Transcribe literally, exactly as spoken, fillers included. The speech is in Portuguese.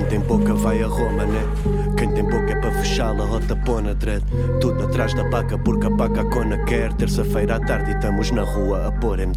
tem boca vai a Roma, né? Quem tem boca é para fechá-la, rota pona dread. Tudo atrás da paca porque a paca a cona quer. Terça-feira à tarde e estamos na rua a pôr M